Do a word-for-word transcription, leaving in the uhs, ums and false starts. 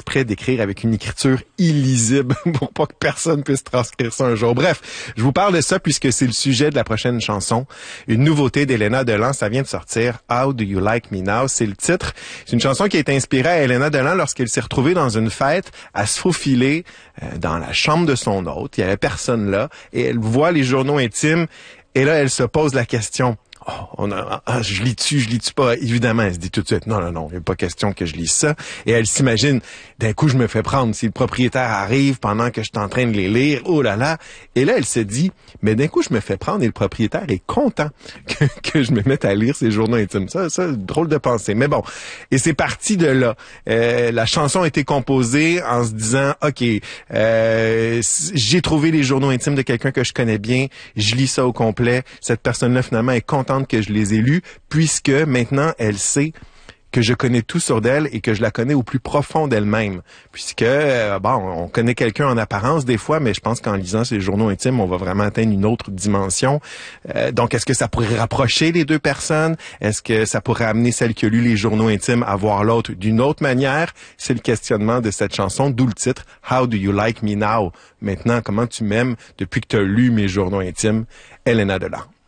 exprès d'écrire avec une écriture illisible pour pas que personne puisse transcrire ça un jour. Bref, je vous parle de ça puisque c'est le sujet de la prochaine chanson. Une nouveauté d'Elena Delan, ça vient de sortir. How Do You Like Me Now? C'est le titre. C'est une chanson qui a été inspirée à Elena Delan lorsqu'elle s'est retrouvée dans une fête à se faufiler euh, dans la chambre de son hôte. Il y avait personne là et elle voit les journaux intimes et là, elle se pose la question. Oh, on a, ah, je lis-tu, je lis-tu pas? Évidemment, elle se dit tout de suite, non, non, non, il n'y a pas question que je lise ça. Et elle s'imagine, d'un coup, je me fais prendre. Si le propriétaire arrive pendant que je suis en train de les lire, oh là là. Et là, elle se dit, mais d'un coup, je me fais prendre et le propriétaire est content que, que je me mette à lire ces journaux intimes. Ça, ça, drôle de pensée. Mais bon, et c'est parti de là. Euh, la chanson a été composée en se disant, OK, euh, j'ai trouvé les journaux intimes de quelqu'un que je connais bien, je lis ça au complet. Cette personne-là, finalement, est contente que je les ai lus, puisque maintenant, elle sait que je connais tout sur d'elle et que je la connais au plus profond d'elle-même. Puisque, euh, bon, on connaît quelqu'un en apparence des fois, mais je pense qu'en lisant ces journaux intimes, on va vraiment atteindre une autre dimension. Euh, donc, est-ce que ça pourrait rapprocher les deux personnes? Est-ce que ça pourrait amener celle qui a lu les journaux intimes à voir l'autre d'une autre manière? C'est le questionnement de cette chanson, d'où le titre « How Do You Like Me Now? » Maintenant, comment tu m'aimes depuis que tu as lu mes journaux intimes? Elena Delan.